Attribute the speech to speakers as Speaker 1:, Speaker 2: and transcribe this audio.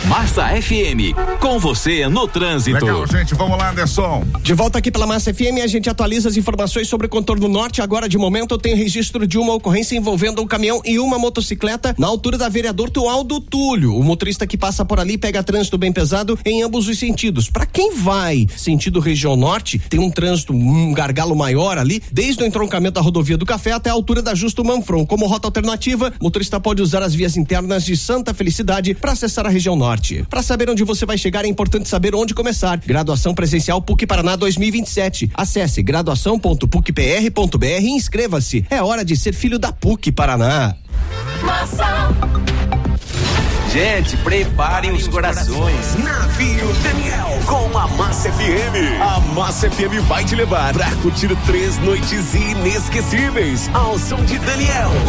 Speaker 1: Massa FM, com você no trânsito.
Speaker 2: Legal, gente, vamos lá, Anderson.
Speaker 3: De volta aqui pela Massa FM, a gente atualiza as informações sobre o contorno norte. Agora, de momento, eu tenho registro de uma ocorrência envolvendo um caminhão e uma motocicleta na altura da Vereador Tualdo Túlio. O motorista que passa por ali pega trânsito bem pesado em ambos os sentidos. Para quem vai sentido região norte, tem um trânsito, um gargalo maior ali, desde o entroncamento da rodovia do Café até a altura da Justo Manfron. Como rota alternativa, o motorista pode usar as vias internas de Santa Felicidade para acessar a região norte. Para saber onde você vai chegar, é importante saber onde começar. Graduação presencial PUC Paraná 2027. Acesse graduação.pucpr.br e inscreva-se. É hora de ser filho da PUC Paraná.
Speaker 4: Massa.
Speaker 5: Gente, preparem os corações.
Speaker 6: Navio Daniel com a Massa FM. A Massa FM vai te levar pra curtir 3 noites inesquecíveis ao som de Daniel.